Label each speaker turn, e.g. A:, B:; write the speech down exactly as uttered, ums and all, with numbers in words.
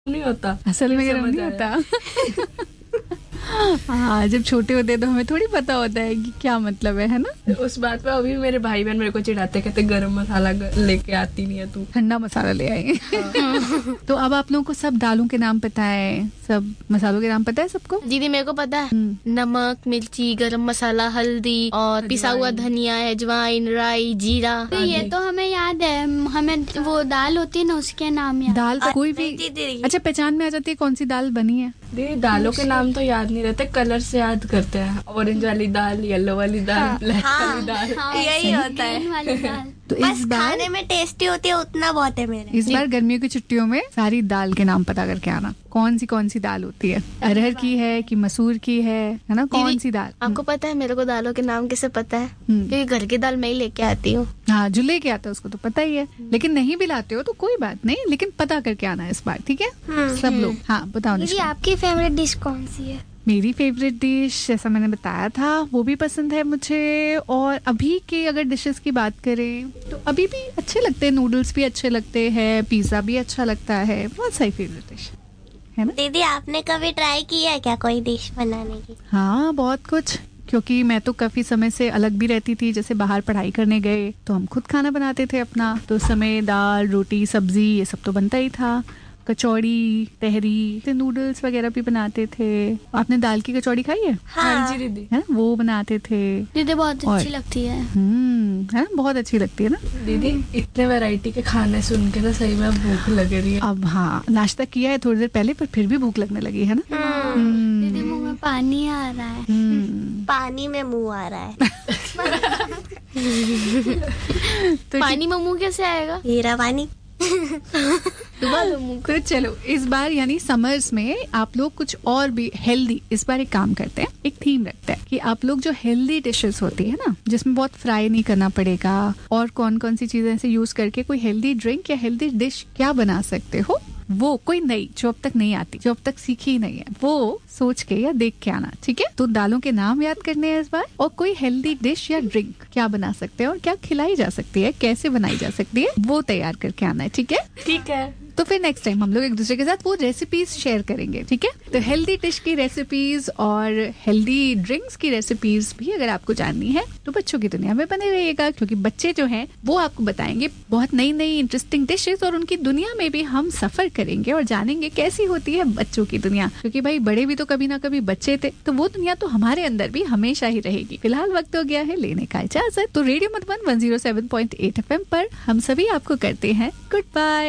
A: नहीं होता,
B: असल में गरम नहीं होता। हाँ, जब छोटे होते हैं तो हमें थोड़ी पता होता है कि क्या मतलब है है ना।
A: उस बात पे अभी मेरे भाई बहन मेरे को चिढ़ाते, कहते गरम मसाला लेके आती नहीं है तू,
B: ठंडा मसाला ले आए। हाँ। तो अब आप लोगों को सब दालों के नाम पता है, सब मसालों के नाम पता है सबको?
C: दीदी मेरे को पता है, नमक, मिर्ची, गरम मसाला, हल्दी और पिसा हुआ धनिया, अजवाइन, राई, जीरा।
D: तो ये तो हमें याद है, हमें वो दाल होती है ना उसके नाम याद।
B: दाल तो कोई भी अच्छा पहचान में आ जाती है कौन सी दाल बनी है।
A: दीदी दालों के नाम तो याद नहीं रहते, कलर से याद करते हैं। ऑरेंज वाली दाल, येलो वाली दाल, ब्लैक वाली दाल,
D: यही होता है वाली दाल।
B: तो
E: बस
B: इस बार
E: खाने में टेस्टी होती है उतना बहुत है मेरे।
B: इस बार गर्मियों की छुट्टियों में सारी दाल के नाम पता करके आना, कौन सी कौन सी दाल होती है, अरहर की है कि मसूर की है है ना, कौन सी दाल।
C: आपको पता है मेरे को दालों के नाम कैसे पता है? क्योंकि घर की दाल मैं ही लेके आती हूँ।
B: हाँ, जो लेके आता है उसको तो पता ही है, लेकिन नहीं भी लाते हो तो कोई बात नहीं, लेकिन पता करके आना इस बार, ठीक है सब लोग। हाँ बताओ
D: दीदी आपकी फेवरेट डिश कौन सी है?
B: मेरी फेवरेट डिश जैसा मैंने बताया था वो भी पसंद है मुझे, और अभी के अगर डिशेस की बात करें तो अभी भी अच्छे लगते हैं, नूडल्स भी अच्छे लगते हैं, पिज्जा भी अच्छा लगता है, बहुत सारी फेवरेट डिश है ना।
E: दीदी आपने कभी ट्राई किया है क्या कोई डिश बनाने की?
B: हाँ बहुत कुछ, क्योंकि मैं तो काफी समय से अलग भी रहती थी, जैसे बाहर पढ़ाई करने गए तो हम खुद खाना बनाते थे अपना, तो उस समय दाल, रोटी, सब्जी ये सब तो बनता ही था, कचौड़ी, तहरी, नूडल्स वगैरह भी बनाते थे। आपने दाल की कचौड़ी खाई है?
E: हाँ
A: जी दीदी,
B: है ना, वो बनाते थे
D: दीदी, बहुत अच्छी लगती है।
B: हम्म है ना, बहुत अच्छी लगती है ना
A: दीदी। इतने वैरायटी के खाने सुन के ना सही में भूख लग रही है
B: अब। हाँ, नाश्ता किया है थोड़ी देर पहले पर फिर भी भूख लगने लगी है ना। हम्म,
D: दीदी मुंह में पानी आ रहा है।
B: हम्म,
E: पानी में मुंह आ रहा है।
B: तो
C: पानी में मुंह कैसे आएगा?
E: हीरा पानी।
B: तो चलो इस बार यानी समर्स में आप लोग कुछ और भी हेल्दी, इस बार एक काम करते हैं, एक थीम रखते हैं कि आप लोग जो हेल्दी डिशेस होती है ना, जिसमें बहुत फ्राई नहीं करना पड़ेगा, और कौन कौन सी चीजें ऐसे यूज करके कोई हेल्दी ड्रिंक या हेल्दी डिश क्या बना सकते हो, वो कोई नई जो अब तक नहीं आती, जो अब तक सीखी नहीं है, वो सोच के या देख के आना, ठीक है। तो दालों के नाम याद करने हैं इस बार, और कोई हेल्दी डिश या ड्रिंक क्या बना सकते हैं और क्या खिलाई जा सकती है, कैसे बनाई जा सकती है, वो तैयार करके आना है, ठीक है।
A: ठीक है।
B: तो फिर नेक्स्ट टाइम हम लोग एक दूसरे के साथ वो रेसिपीज शेयर करेंगे, ठीक है। तो हेल्दी डिश की रेसिपीज और हेल्दी ड्रिंक्स की रेसिपीज भी अगर आपको जाननी है तो बच्चों की दुनिया में बने रहिएगा, क्योंकि बच्चे जो हैं वो आपको बताएंगे बहुत नई नई इंटरेस्टिंग डिशेस, और उनकी दुनिया में भी हम सफर करेंगे और जानेंगे कैसी होती है बच्चों की दुनिया, क्योंकि भाई बड़े भी तो कभी ना कभी बच्चे थे, तो वो दुनिया तो हमारे अंदर भी हमेशा ही रहेगी। फिलहाल वक्त हो गया है लेने का इजाजत। तो radio Madhuban one zero seven point eight F M पर हम सभी आपको करते हैं गुड बाय।